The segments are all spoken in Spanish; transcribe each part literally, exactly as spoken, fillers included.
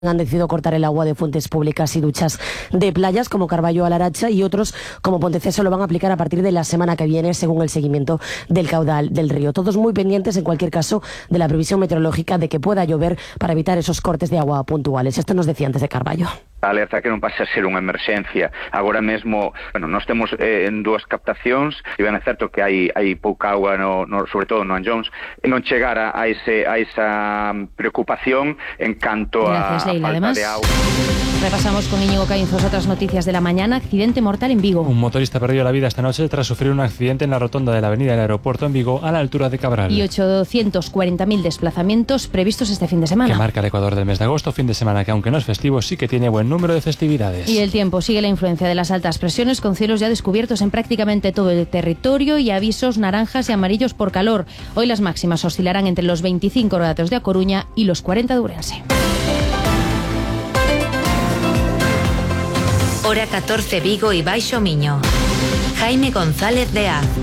han decidido cortar el agua de fuentes públicas y duchas de playas como Carballo a la Aracha, y otros como Ponteceso lo van a aplicar a partir de la semana que viene según el seguimiento del caudal del río. Todos muy pendientes en cualquier caso de la previsión meteorológica de que pueda llover para evitar esos cortes de agua puntuales. Esto nos decía antes de Carballo. A alerta que non pase a ser unha emerxencia. Agora mesmo, bueno, nós temos eh, en dúas captacións, e ben é certo que hai, hai pouca agua, no, no, sobre todo no Anllóns, e non chegar a, a, ese, a esa preocupación en canto Gracias, a, Leila. a falta Además, de agua. Repasamos con Íñigo Caínzos otras noticias de la mañana. Accidente mortal en Vigo. Un motorista perdió la vida esta noche tras sufrir un accidente en la rotonda de la avenida del aeropuerto en Vigo, a la altura de Cabral. Y ochocientos cuarenta mil desplazamientos previstos este fin de semana. Que marca el Ecuador del mes de agosto, fin de semana que aunque no es festivo, sí que tiene buen número de festividades. Y el tiempo sigue la influencia de las altas presiones, con cielos ya descubiertos en prácticamente todo el territorio y avisos naranjas y amarillos por calor. Hoy las máximas oscilarán entre los veinticinco grados de A Coruña y los cuarenta de Ourense. Hora catorce, Vigo y Baixo Miño. Jaime González de Az.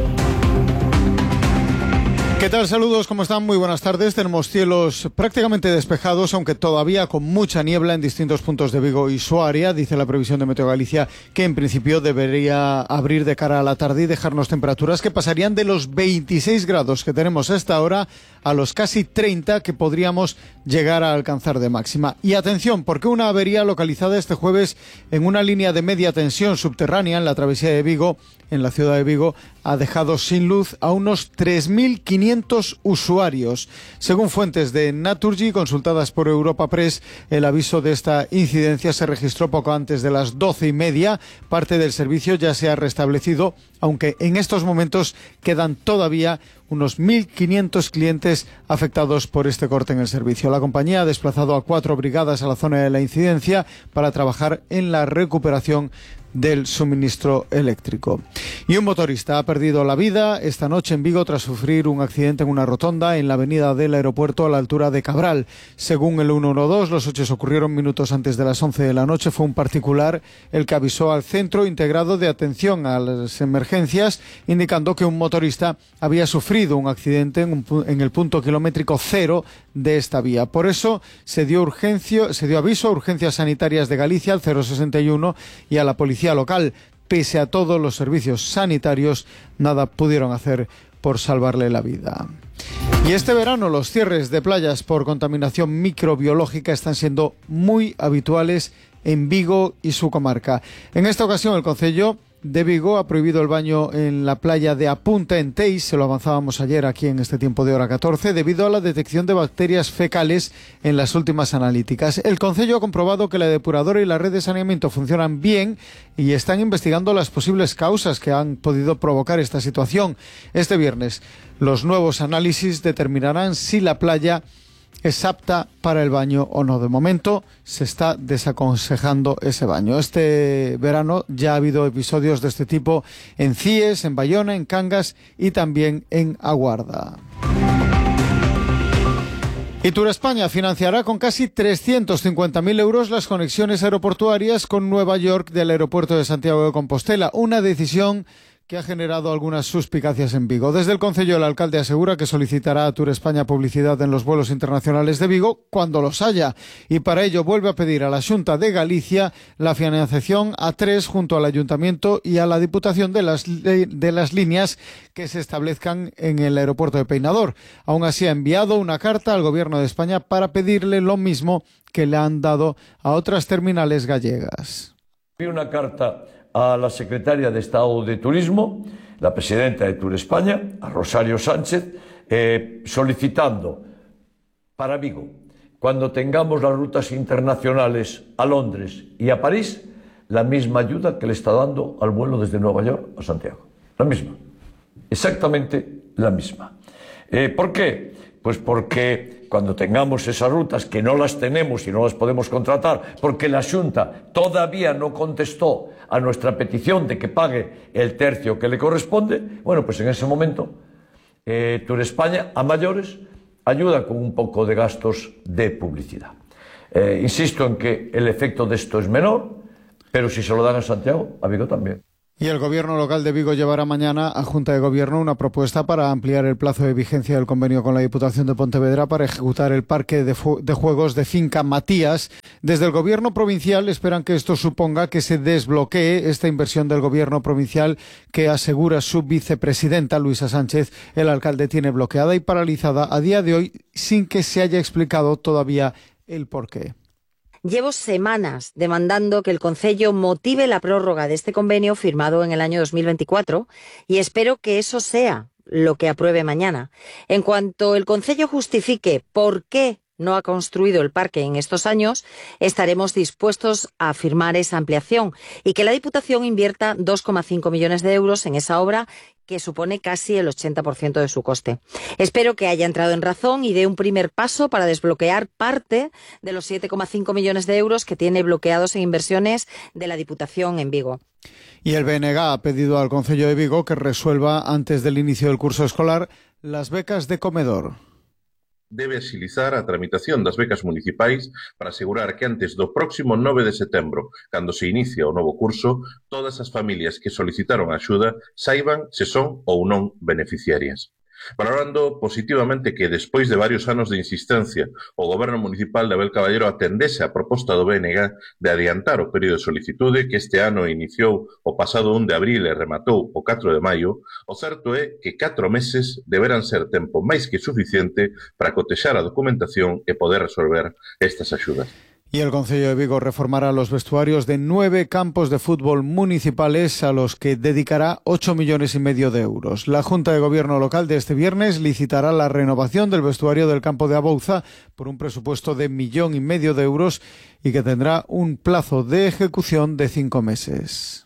¿Qué tal? Saludos, ¿cómo están? Muy buenas tardes. Tenemos cielos prácticamente despejados, aunque todavía con mucha niebla en distintos puntos de Vigo y su área. Dice la previsión de Meteo Galicia que en principio debería abrir de cara a la tarde y dejarnos temperaturas que pasarían de los veintiséis grados que tenemos a esta hora a los casi treinta que podríamos llegar a alcanzar de máxima. Y atención, porque una avería localizada este jueves en una línea de media tensión subterránea en la travesía de Vigo, en la ciudad de Vigo, ha dejado sin luz a unos tres mil quinientos usuarios. Según fuentes de Naturgy consultadas por Europa Press, el aviso de esta incidencia se registró poco antes de las doce y media. Parte del servicio ya se ha restablecido, aunque en estos momentos quedan todavía unos mil quinientos clientes afectados por este corte en el servicio. La compañía ha desplazado a cuatro brigadas a la zona de la incidencia para trabajar en la recuperación del suministro eléctrico. Y un motorista ha perdido la vida esta noche en Vigo tras sufrir un accidente en una rotonda en la avenida del aeropuerto a la altura de Cabral. Según el ciento doce, los hechos ocurrieron minutos antes de las once de la noche. Fue un particular el que avisó al Centro Integrado de Atención a las Emergencias, indicando que un motorista había sufrido un accidente en, un, en el punto kilométrico cero de esta vía. Por eso se dio, urgencio, se dio aviso a Urgencias Sanitarias de Galicia, al cero sesenta y uno, y a la Policía Local. Pese a todos los servicios sanitarios, nada pudieron hacer por salvarle la vida. Y este verano los cierres de playas por contaminación microbiológica están siendo muy habituales en Vigo y su comarca. En esta ocasión el Concello de Vigo ha prohibido el baño en la playa de Apunta en Teis, se lo avanzábamos ayer aquí en este tiempo de hora catorce, debido a la detección de bacterias fecales en las últimas analíticas. El Concello ha comprobado que la depuradora y la red de saneamiento funcionan bien y están investigando las posibles causas que han podido provocar esta situación. Este viernes los nuevos análisis determinarán si la playa es apta para el baño o no. De momento se está desaconsejando ese baño. Este verano ya ha habido episodios de este tipo en Cies, en Bayona, en Cangas y también en Aguarda. Y Turespaña financiará con casi trescientos cincuenta mil euros las conexiones aeroportuarias con Nueva York del aeropuerto de Santiago de Compostela, una decisión que ha generado algunas suspicacias en Vigo. Desde el Concello, el alcalde asegura que solicitará a Turespaña publicidad en los vuelos internacionales de Vigo cuando los haya, y para ello vuelve a pedir a la Xunta de Galicia la financiación a tres junto al Ayuntamiento y a la Diputación de las, de las líneas que se establezcan en el aeropuerto de Peinador. Aún así ha enviado una carta al Gobierno de España para pedirle lo mismo que le han dado a otras terminales gallegas. Una carta a la secretaria de Estado de Turismo, la presidenta de Turespaña, a Rosario Sánchez, eh, solicitando para Vigo, cuando tengamos las rutas internacionales a Londres y a París, la misma ayuda que le está dando al vuelo desde Nueva York a Santiago. La misma. Exactamente la misma. Eh, ¿Por qué? Pues porque cuando tengamos esas rutas, que no las tenemos y no las podemos contratar, porque la Xunta todavía no contestó a nuestra petición de que pague el tercio que le corresponde, bueno, pues en ese momento eh, Turespaña, a mayores, ayuda con un poco de gastos de publicidad. Eh, insisto en que el efecto de esto es menor, pero si se lo dan a Santiago, a Vigo también. Y el Gobierno local de Vigo llevará mañana a Junta de Gobierno una propuesta para ampliar el plazo de vigencia del convenio con la Diputación de Pontevedra para ejecutar el parque de, de juegos de Finca Matías. Desde el Gobierno provincial esperan que esto suponga que se desbloquee esta inversión del Gobierno provincial que asegura su vicepresidenta Luisa Sánchez. El alcalde tiene bloqueada y paralizada a día de hoy sin que se haya explicado todavía el porqué. Llevo semanas demandando que el Concello motive la prórroga de este convenio firmado en el año dos mil veinticuatro y espero que eso sea lo que apruebe mañana. En cuanto el Concello justifique por qué no ha construido el parque en estos años, estaremos dispuestos a firmar esa ampliación y que la Diputación invierta dos coma cinco millones de euros en esa obra que supone casi el ochenta por ciento de su coste. Espero que haya entrado en razón y dé un primer paso para desbloquear parte de los siete coma cinco millones de euros que tiene bloqueados en inversiones de la Diputación en Vigo. Y el B N G ha pedido al Concello de Vigo que resuelva antes del inicio del curso escolar las becas de comedor. Debe axilizar a tramitación das becas municipais para asegurar que antes do próximo nove de setembro, cando se inicia o novo curso, todas as familias que solicitaron axuda saiban se son ou non beneficiarias. Valorando positivamente que, despois de varios anos de insistencia, o Goberno Municipal de Abel Caballero atendese a proposta do B N G de adiantar o período de solicitude que este ano iniciou o pasado un de abril e rematou o catro de maio, o certo é que catro meses deberán ser tempo máis que suficiente para cotexar a documentación e poder resolver estas axudas. Y el Concello de Vigo reformará los vestuarios de nueve campos de fútbol municipales a los que dedicará ocho millones y medio de euros. La Junta de Gobierno local de este viernes licitará la renovación del vestuario del campo de Abouza por un presupuesto de millón y medio de euros y que tendrá un plazo de ejecución de cinco meses.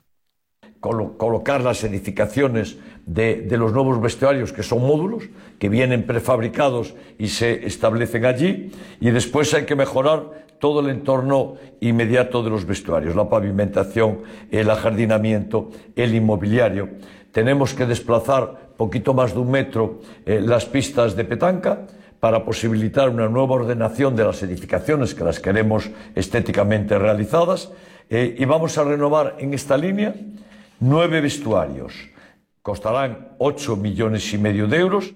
Colo- colocar las edificaciones de, de los nuevos vestuarios, que son módulos, que vienen prefabricados y se establecen allí, y después hay que mejorar todo el entorno inmediato de los vestuarios, la pavimentación, el ajardinamiento, el inmobiliario. Tenemos que desplazar poquito más de un metro eh, las pistas de petanca para posibilitar una nueva ordenación de las edificaciones que las queremos estéticamente realizadas, eh, y vamos a renovar en esta línea nueve vestuarios. Costarán ocho millones y medio de euros.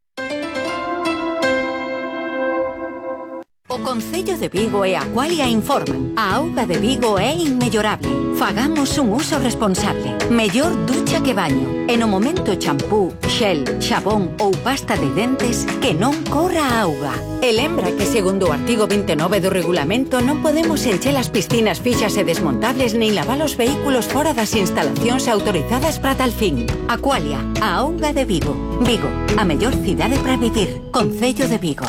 O Concello de Vigo e Aqualia informan. A auga de Vigo é inmellorable. Fagamos un uso responsable. Mellor ducha que baño. E no momento champú, xel, xabón ou pasta de dentes, que non corra a auga. E lembra que segundo o artigo veintinueve do regulamento non podemos encher as piscinas fixas e desmontables nin lavar os vehículos fora das instalacións autorizadas para tal fin. Aqualia, a auga de Vigo. Vigo, a mellor cidade para vivir. Concello de Vigo.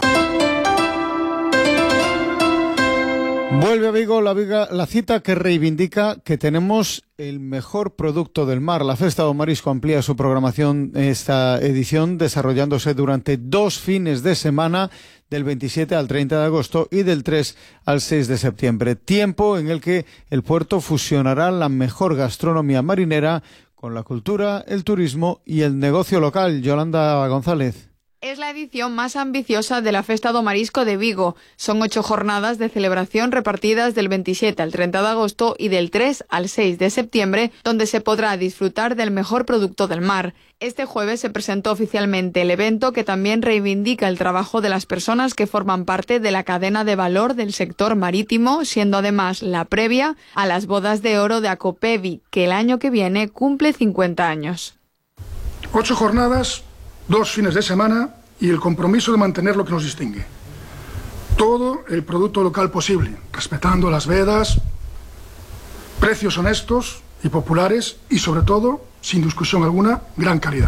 Vuelve a Vigo la, Viga, la cita que reivindica que tenemos el mejor producto del mar. La Festa do Marisco amplía su programación esta edición, desarrollándose durante dos fines de semana, del veintisiete al treinta de agosto y del tres al seis de septiembre. Tiempo en el que el puerto fusionará la mejor gastronomía marinera con la cultura, el turismo y el negocio local. Yolanda González. Es la edición más ambiciosa de la Festa do Marisco de Vigo. Son ocho jornadas de celebración repartidas del veintisiete al treinta de agosto y del tres al seis de septiembre, donde se podrá disfrutar del mejor producto del mar. Este jueves se presentó oficialmente el evento, que también reivindica el trabajo de las personas que forman parte de la cadena de valor del sector marítimo, siendo además la previa a las bodas de oro de Akopevi, que el año que viene cumple cincuenta años. Ocho jornadas, dos fines de semana y el compromiso de mantener lo que nos distingue. Todo el producto local posible, respetando las vedas, precios honestos y populares y, sobre todo, sin discusión alguna, gran calidad.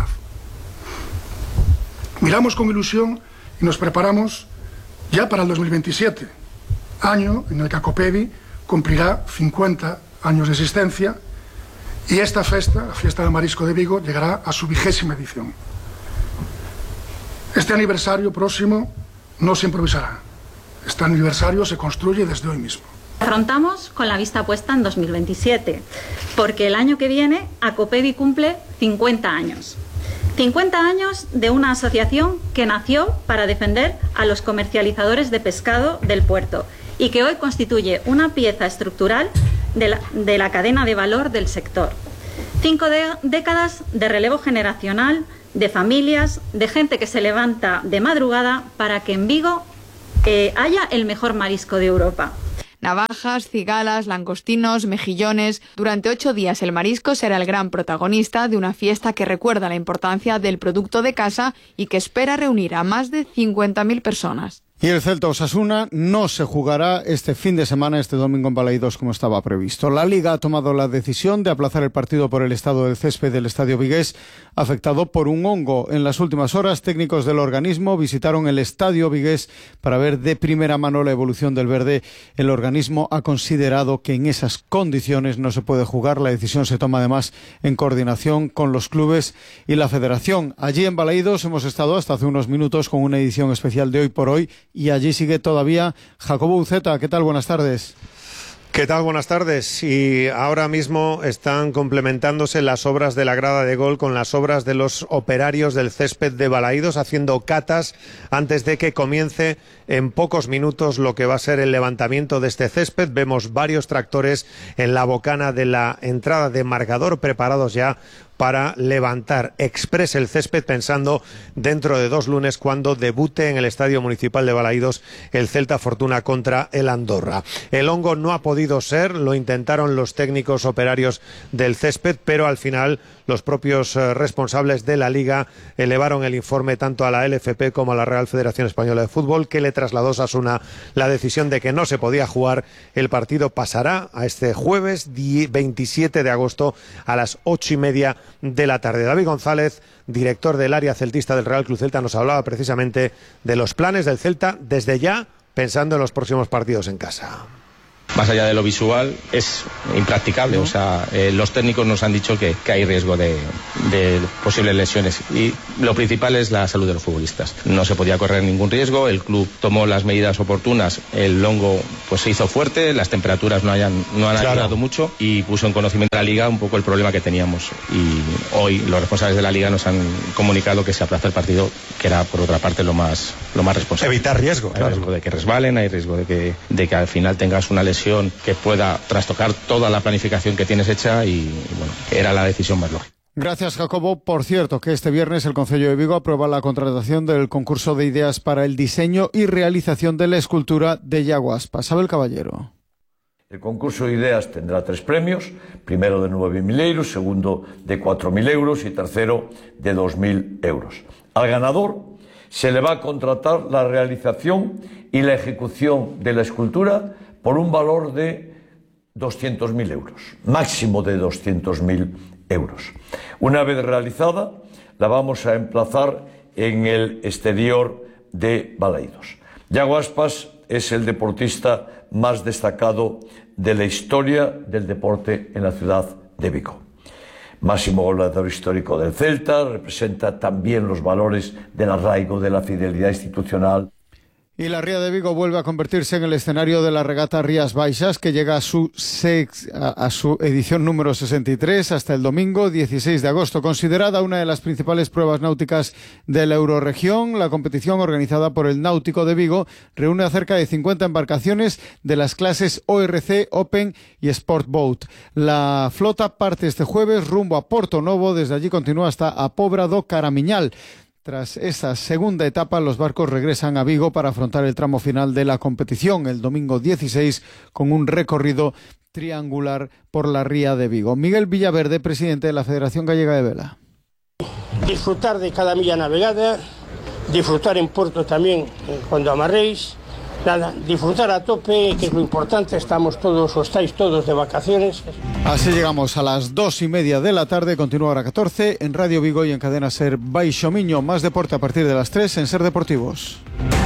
Miramos con ilusión y nos preparamos ya para el dos mil veintisiete, año en el que Akopevi cumplirá cincuenta años de existencia y esta festa, la Fiesta del Marisco de Vigo, llegará a su vigésima edición. Este aniversario próximo no se improvisará. Este aniversario se construye desde hoy mismo. Afrontamos con la vista puesta en dos mil veintisiete, porque el año que viene Akopevi cumple cincuenta años. cincuenta años de una asociación que nació para defender a los comercializadores de pescado del puerto y que hoy constituye una pieza estructural de la, de la cadena de valor del sector. Cinco de- décadas de relevo generacional, de familias, de gente que se levanta de madrugada para que en Vigo eh, haya el mejor marisco de Europa. Navajas, cigalas, langostinos, mejillones. Durante ocho días el marisco será el gran protagonista de una fiesta que recuerda la importancia del producto de casa y que espera reunir a más de cincuenta mil personas. Y el Celta Osasuna no se jugará este fin de semana, este domingo en Balaídos, como estaba previsto. La Liga ha tomado la decisión de aplazar el partido por el estado del césped del Estadio Vigués, afectado por un hongo. En las últimas horas, técnicos del organismo visitaron el Estadio Vigués para ver de primera mano la evolución del verde. El organismo ha considerado que en esas condiciones no se puede jugar. La decisión se toma además en coordinación con los clubes y la federación. Allí en Balaídos hemos estado hasta hace unos minutos con una edición especial de Hoy por Hoy. Y allí sigue todavía Jacobo Uceta. ¿Qué tal? Buenas tardes. ¿Qué tal? Buenas tardes. Y ahora mismo están complementándose las obras de la grada de gol con las obras de los operarios del césped de Balaídos, haciendo catas antes de que comience en pocos minutos lo que va a ser el levantamiento de este césped. Vemos varios tractores en la bocana de la entrada de marcador preparados ya para levantar exprés el césped, pensando dentro de dos lunes cuando debute en el Estadio Municipal de Balaídos el Celta Fortuna contra el Andorra. El hongo no ha podido ser, lo intentaron los técnicos operarios del césped, pero al final los propios eh, responsables de la Liga elevaron el informe tanto a la L F P como a la Real Federación Española de Fútbol, que le trasladó a Osasuna la decisión de que no se podía jugar. El partido pasará a este jueves veintisiete de agosto a las ocho y media de la tarde. David González, director del área celtista del Real Club Celta, nos hablaba precisamente de los planes del Celta desde ya, pensando en los próximos partidos en casa. Más allá de lo visual, es impracticable. O sea, eh, los técnicos nos han dicho que, que hay riesgo de, de posibles lesiones y lo principal es la salud de los futbolistas. No se podía correr ningún riesgo, el club tomó las medidas oportunas, el hongo pues se hizo fuerte, las temperaturas no, hayan, no han claro. ayudado mucho y puso en conocimiento de la Liga un poco el problema que teníamos. Y hoy los responsables de la Liga nos han comunicado que se aplaza el partido, que era por otra parte lo más, lo más responsable. Evitar riesgo, hay claro. riesgo de que resbalen, hay riesgo de que, de que al final tengas una lesión que pueda trastocar toda la planificación que tienes hecha y, bueno, era la decisión más lógica. Gracias, Jacobo. Por cierto, que este viernes el Concello de Vigo aprueba la contratación del concurso de ideas para el diseño y realización de la escultura de Iago Aspas. Abel Caballero. El concurso de ideas tendrá tres premios, primero de nueve mil euros, segundo de cuatro mil euros y tercero de dos mil euros. Al ganador se le va a contratar la realización y la ejecución de la escultura por un valor de doscientos mil euros, máximo de doscientos mil euros. Una vez realizada, la vamos a emplazar en el exterior de Balaídos. Iago Aspas es el deportista más destacado de la historia del deporte en la ciudad de Vigo. Máximo goleador histórico del Celta, representa también los valores del arraigo, de la fidelidad institucional. Y la Ría de Vigo vuelve a convertirse en el escenario de la regata Rías Baixas, que llega a su, sex, a, a su edición número sesenta y tres hasta el domingo dieciséis de agosto. Considerada una de las principales pruebas náuticas de la Eurorregión, la competición organizada por el Náutico de Vigo reúne a cerca de cincuenta embarcaciones de las clases O R C, Open y Sport Boat. La flota parte este jueves rumbo a Porto Novo, desde allí continúa hasta a Pobra do Caramiñal. Tras esa segunda etapa, los barcos regresan a Vigo para afrontar el tramo final de la competición el domingo dieciséis con un recorrido triangular por la Ría de Vigo. Miguel Villaverde, presidente de la Federación Gallega de Vela. Disfrutar de cada milla navegada, disfrutar en puerto también cuando amarréis. Nada, disfrutar a tope, que es lo importante, estamos todos o estáis todos de vacaciones. Así llegamos a las dos y media de la tarde, continúa hora catorce en Radio Vigo y en Cadena Ser Baixo Miño. Más deporte a partir de las tres en Ser Deportivos.